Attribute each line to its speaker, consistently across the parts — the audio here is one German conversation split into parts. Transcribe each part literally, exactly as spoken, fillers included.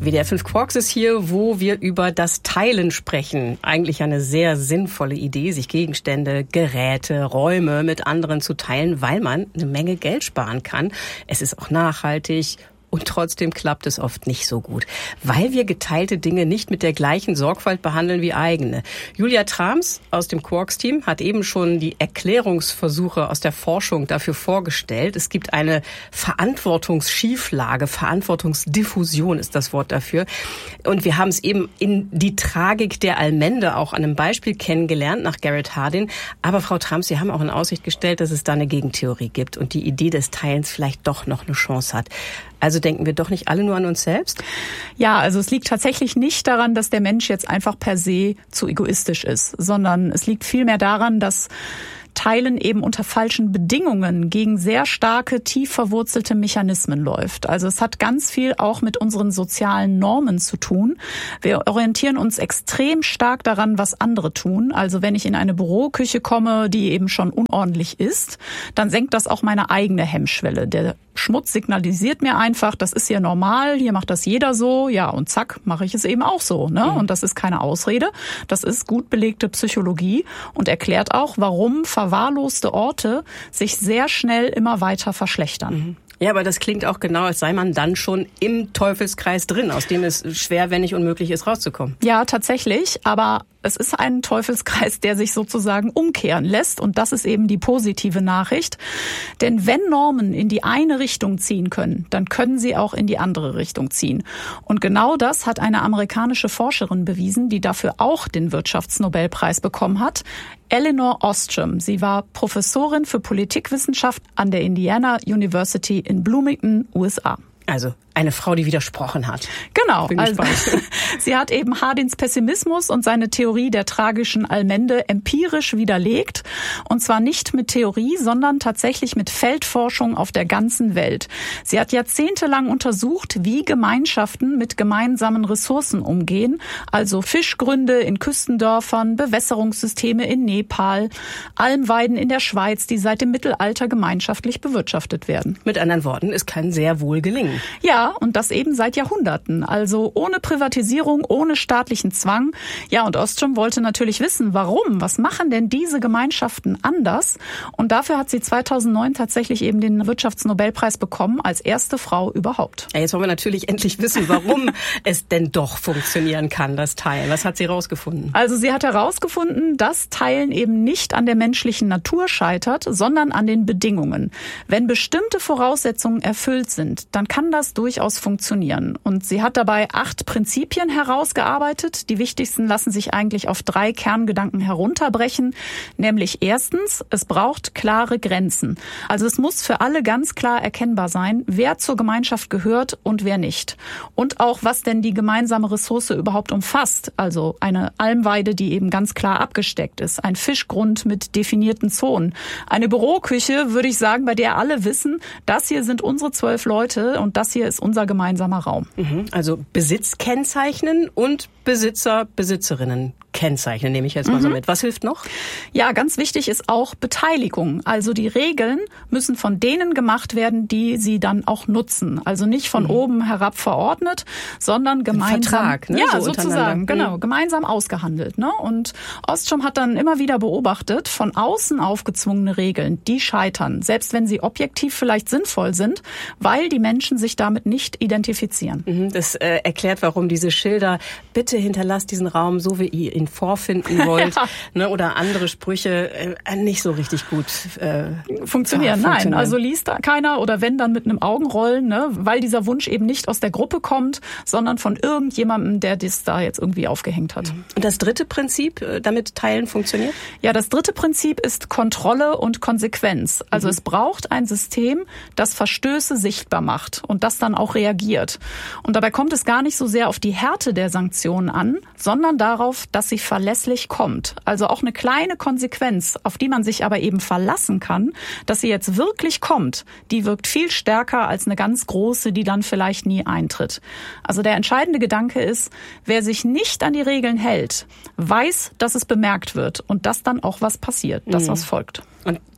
Speaker 1: W D R fünf Quarks ist hier, wo wir über das Teilen sprechen. Eigentlich eine sehr sinnvolle Idee, sich Gegenstände, Geräte, Räume mit anderen zu teilen, weil man eine Menge Geld sparen kann. Es ist auch nachhaltig. Und trotzdem klappt es oft nicht so gut, weil wir geteilte Dinge nicht mit der gleichen Sorgfalt behandeln wie eigene. Julia Trams aus dem Quarks-Team hat eben schon die Erklärungsversuche aus der Forschung dafür vorgestellt. Es gibt eine Verantwortungsschieflage, Verantwortungsdiffusion ist das Wort dafür. Und wir haben es eben in die Tragik der Allmende auch an einem Beispiel kennengelernt, nach Garrett Hardin. Aber Frau Trams, Sie haben auch in Aussicht gestellt, dass es da eine Gegentheorie gibt und die Idee des Teilens vielleicht doch noch eine Chance hat. Also denken wir doch nicht alle nur an uns selbst?
Speaker 2: Ja, also es liegt tatsächlich nicht daran, dass der Mensch jetzt einfach per se zu egoistisch ist, sondern es liegt vielmehr daran, dass Teilen eben unter falschen Bedingungen gegen sehr starke, tief verwurzelte Mechanismen läuft. Also es hat ganz viel auch mit unseren sozialen Normen zu tun. Wir orientieren uns extrem stark daran, was andere tun. Also wenn ich in eine Büroküche komme, die eben schon unordentlich ist, dann senkt das auch meine eigene Hemmschwelle. Der Schmutz signalisiert mir einfach, das ist hier normal, hier macht das jeder so, ja, und zack, mache ich es eben auch so, ne? Mhm. Und das ist keine Ausrede, das ist gut belegte Psychologie und erklärt auch, warum verwahrloste Orte sich sehr schnell immer weiter verschlechtern.
Speaker 1: Mhm. Ja, aber das klingt auch genau, als sei man dann schon im Teufelskreis drin, aus dem es schwer, wenn nicht unmöglich ist, rauszukommen.
Speaker 2: Ja, tatsächlich, aber es ist ein Teufelskreis, der sich sozusagen umkehren lässt und das ist eben die positive Nachricht. Denn wenn Normen in die eine Richtung ziehen können, dann können sie auch in die andere Richtung ziehen. Und genau das hat eine amerikanische Forscherin bewiesen, die dafür auch den Wirtschaftsnobelpreis bekommen hat. Elinor Ostrom. Sie war Professorin für Politikwissenschaft an der Indiana University in Bloomington, U S A.
Speaker 1: Also eine Frau, die widersprochen hat.
Speaker 2: Genau. Also, sie hat eben Hardins Pessimismus und seine Theorie der tragischen Allmende empirisch widerlegt. Und zwar nicht mit Theorie, sondern tatsächlich mit Feldforschung auf der ganzen Welt. Sie hat jahrzehntelang untersucht, wie Gemeinschaften mit gemeinsamen Ressourcen umgehen. Also Fischgründe in Küstendörfern, Bewässerungssysteme in Nepal, Almweiden in der Schweiz, die seit dem Mittelalter gemeinschaftlich bewirtschaftet werden.
Speaker 1: Mit anderen Worten, es kann sehr wohl gelingen.
Speaker 2: Ja, und das eben seit Jahrhunderten. Also ohne Privatisierung, ohne staatlichen Zwang. Ja, und Ostrom wollte natürlich wissen, warum? Was machen denn diese Gemeinschaften anders? Und dafür hat sie zweitausendneun tatsächlich eben den Wirtschaftsnobelpreis bekommen, als erste Frau überhaupt.
Speaker 1: Ja, jetzt wollen wir natürlich endlich wissen, warum es denn doch funktionieren kann, das Teilen. Was hat sie herausgefunden?
Speaker 2: Also sie hat herausgefunden, dass Teilen eben nicht an der menschlichen Natur scheitert, sondern an den Bedingungen. Wenn bestimmte Voraussetzungen erfüllt sind, dann kann das durchaus funktionieren. Und sie hat dabei acht Prinzipien herausgearbeitet. Die wichtigsten lassen sich eigentlich auf drei Kerngedanken herunterbrechen. Nämlich erstens, es braucht klare Grenzen. Also es muss für alle ganz klar erkennbar sein, wer zur Gemeinschaft gehört und wer nicht. Und auch, was denn die gemeinsame Ressource überhaupt umfasst. Also eine Almweide, die eben ganz klar abgesteckt ist. Ein Fischgrund mit definierten Zonen. Eine Büroküche, würde ich sagen, bei der alle wissen, das hier sind unsere zwölf Leute und das hier ist unser gemeinsamer Raum.
Speaker 1: Also Besitz kennzeichnen und Besitzer, Besitzerinnen kennzeichnen, nehme ich jetzt mal mhm. so mit. Was hilft noch?
Speaker 2: Ja, ganz wichtig ist auch Beteiligung. Also die Regeln müssen von denen gemacht werden, die sie dann auch nutzen. Also nicht von mhm. oben herab verordnet, sondern gemeinsam.
Speaker 1: Vertrag, ne?
Speaker 2: Ja,
Speaker 1: so
Speaker 2: sozusagen, genau,
Speaker 1: mhm.
Speaker 2: gemeinsam ausgehandelt. Ne? Und Ostrom hat dann immer wieder beobachtet, von außen aufgezwungene Regeln, die scheitern, selbst wenn sie objektiv vielleicht sinnvoll sind, weil die Menschen sich damit nicht identifizieren.
Speaker 1: Mhm. Das äh, erklärt, warum diese Schilder, bitte hinterlasst diesen Raum so, wie ihr ihn vorfinden wollt, ja. ne, oder andere Sprüche äh, nicht so richtig gut äh,
Speaker 2: funktionieren.
Speaker 1: Ja,
Speaker 2: Nein, also liest da keiner oder wenn, dann mit einem Augenrollen, ne, weil dieser Wunsch eben nicht aus der Gruppe kommt, sondern von irgendjemandem, der das da jetzt irgendwie aufgehängt hat.
Speaker 1: Und das dritte Prinzip, damit Teilen funktioniert?
Speaker 2: Ja, das dritte Prinzip ist Kontrolle und Konsequenz. Also mhm. es braucht ein System, das Verstöße sichtbar macht und das dann auch reagiert. Und dabei kommt es gar nicht so sehr auf die Härte der Sanktionen an, sondern darauf, dass sie verlässlich kommt. Also auch eine kleine Konsequenz, auf die man sich aber eben verlassen kann, dass sie jetzt wirklich kommt, die wirkt viel stärker als eine ganz große, die dann vielleicht nie eintritt. Also der entscheidende Gedanke ist, wer sich nicht an die Regeln hält, weiß, dass es bemerkt wird und dass dann auch was passiert, dass mhm. was folgt.
Speaker 1: Und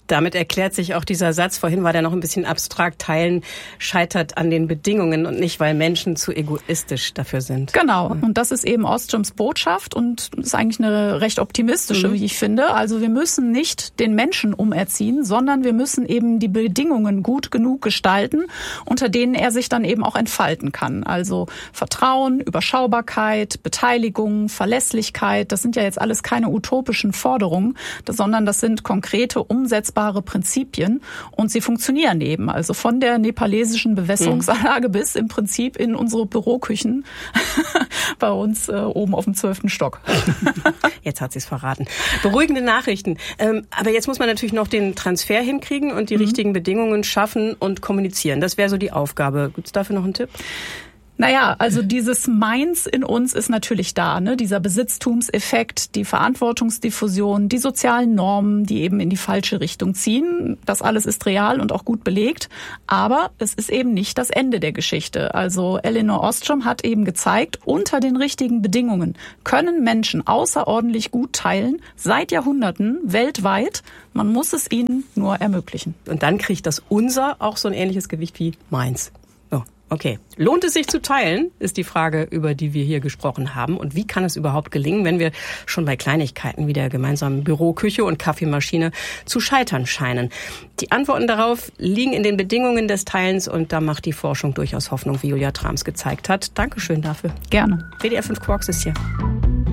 Speaker 1: Damit erklärt sich auch dieser Satz, vorhin war der noch ein bisschen abstrakt, Teilen scheitert an den Bedingungen und nicht, weil Menschen zu egoistisch dafür sind.
Speaker 2: Genau, und das ist eben Ostroms Botschaft und ist eigentlich eine recht optimistische, mhm. wie ich finde. Also wir müssen nicht den Menschen umerziehen, sondern wir müssen eben die Bedingungen gut genug gestalten, unter denen er sich dann eben auch entfalten kann. Also Vertrauen, Überschaubarkeit, Beteiligung, Verlässlichkeit, das sind ja jetzt alles keine utopischen Forderungen, sondern das sind konkrete Umsetzbare Prinzipien und sie funktionieren eben. Also von der nepalesischen Bewässerungsanlage mhm. bis im Prinzip in unsere Büroküchen bei uns äh, oben auf dem zwölften Stock.
Speaker 1: Jetzt hat sie es verraten. Beruhigende Nachrichten. Ähm, aber jetzt muss man natürlich noch den Transfer hinkriegen und die mhm. richtigen Bedingungen schaffen und kommunizieren. Das wäre so die Aufgabe. Gibt es dafür noch einen Tipp?
Speaker 2: Naja, also dieses Meins in uns ist natürlich da, ne? Dieser Besitztumseffekt, die Verantwortungsdiffusion, die sozialen Normen, die eben in die falsche Richtung ziehen. Das alles ist real und auch gut belegt. Aber es ist eben nicht das Ende der Geschichte. Also Elinor Ostrom hat eben gezeigt, unter den richtigen Bedingungen können Menschen außerordentlich gut teilen, seit Jahrhunderten, weltweit. Man muss es ihnen nur ermöglichen.
Speaker 1: Und dann kriegt das Unser auch so ein ähnliches Gewicht wie meins. Okay. Lohnt es sich zu teilen, ist die Frage, über die wir hier gesprochen haben. Und wie kann es überhaupt gelingen, wenn wir schon bei Kleinigkeiten wie der gemeinsamen Büroküche und Kaffeemaschine zu scheitern scheinen? Die Antworten darauf liegen in den Bedingungen des Teilens und da macht die Forschung durchaus Hoffnung, wie Julia Trams gezeigt hat. Dankeschön dafür.
Speaker 2: Gerne.
Speaker 1: W D R fünf Quarks ist hier.